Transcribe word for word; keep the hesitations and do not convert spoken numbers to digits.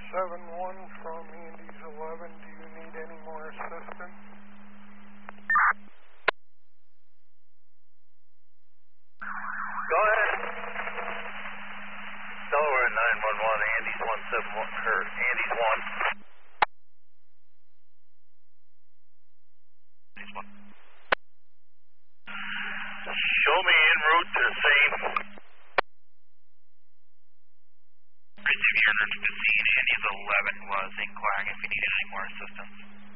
seven one from Andes eleven. Do you need any more assistance? Go ahead. Delaware nine one one, Andes one seven one, or Andes one. Andes one. Show me en route to the same. Receive your nurse fifteen, Andes eleven was inquiring if you needed any more assistance.